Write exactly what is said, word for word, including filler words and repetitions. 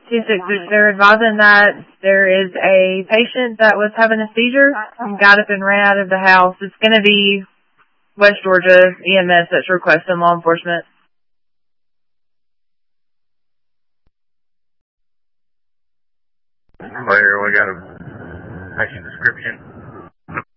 two six six, they're advising that there is a patient that was having a seizure and got up and ran out of the house. It's going to be West Georgia E M S that's requesting law enforcement. Later, we got a patient description.